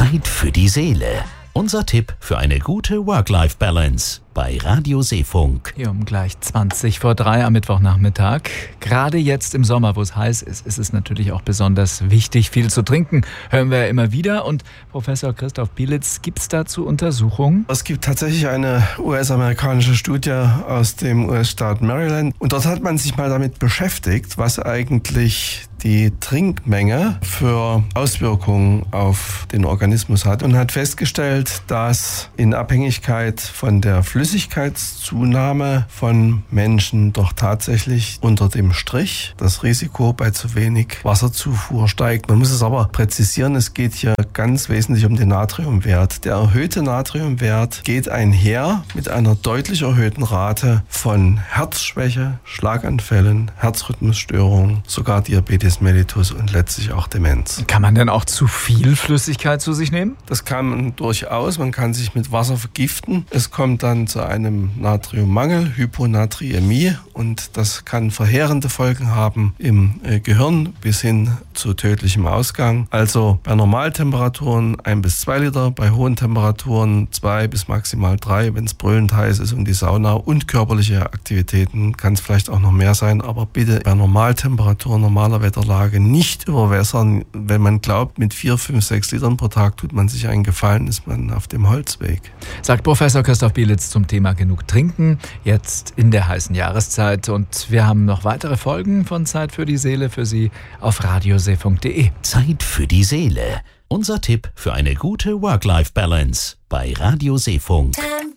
Zeit für die Seele. Unser Tipp für eine gute Work-Life-Balance bei Radio Seefunk. Hier um gleich 3:20 am Mittwochnachmittag. Gerade jetzt im Sommer, wo es heiß ist, ist es natürlich auch besonders wichtig, viel zu trinken. Hören wir ja immer wieder. Und Professor Christoph Bielitz, gibt es dazu Untersuchungen? Es gibt tatsächlich eine US-amerikanische Studie aus dem US-Staat Maryland. Und dort hat man sich mal damit beschäftigt, was eigentlich die Trinkmenge für Auswirkungen auf den Organismus hat und hat festgestellt, dass in Abhängigkeit von der Flüssigkeitszunahme von Menschen doch tatsächlich unter dem Strich das Risiko bei zu wenig Wasserzufuhr steigt. Man muss es aber präzisieren, es geht hier ganz wesentlich um den Natriumwert. Der erhöhte Natriumwert geht einher mit einer deutlich erhöhten Rate von Herzschwäche, Schlaganfällen, Herzrhythmusstörungen, sogar Diabetes mellitus und letztlich auch Demenz. Kann man denn auch zu viel Flüssigkeit zu sich nehmen? Das kann man durchaus. Man kann sich mit Wasser vergiften. Es kommt dann zu einem Natriummangel, Hyponatriämie, und das kann verheerende Folgen haben im Gehirn bis hin zu tödlichem Ausgang. Also bei Normaltemperaturen 1 bis 2 Liter, bei hohen Temperaturen 2 bis maximal 3, wenn es brüllend heiß ist und die Sauna und körperliche Aktivitäten, kann es vielleicht auch noch mehr sein, aber bitte bei Normaltemperaturen, normaler Wetterlage nicht überwässern. Wenn man glaubt, mit 4, 5, 6 Litern pro Tag tut man sich einen Gefallen, ist man auf dem Holzweg. Sagt Professor Christoph Bielitz zum Thema genug trinken, jetzt in der heißen Jahreszeit. Und wir haben noch weitere Folgen von Zeit für die Seele für Sie auf radioseefunk.de. Zeit für die Seele. Unser Tipp für eine gute Work-Life-Balance bei Radio Seefunk.